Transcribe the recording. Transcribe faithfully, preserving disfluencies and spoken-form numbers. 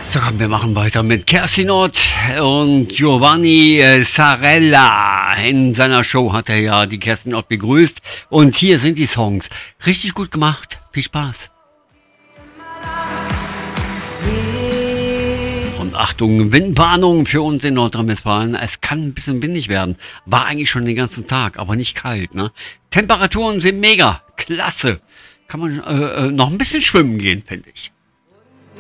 So komm, wir machen weiter mit Kerstin Ott und Giovanni äh, Sarella. In seiner Show hat er ja die Kerstin Ott begrüßt. Und hier sind die Songs. Richtig gut gemacht. Viel Spaß. Und Achtung, Windwarnung für uns in Nordrhein-Westfalen. Es kann ein bisschen windig werden. War eigentlich schon den ganzen Tag, aber nicht kalt, ne? Temperaturen sind mega. Klasse. Kann man äh, noch ein bisschen schwimmen gehen, finde ich.